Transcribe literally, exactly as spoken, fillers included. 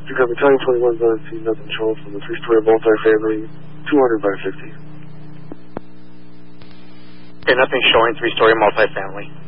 You got Battalion twenty-one, but I see nothing showing from the three-story multifamily, two hundred by fifty. Okay, nothing showing three-story multifamily.